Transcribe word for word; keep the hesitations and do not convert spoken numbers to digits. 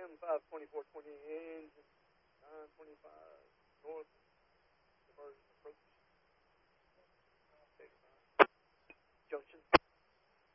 M five twenty-four twenty engine, nine twenty-five north.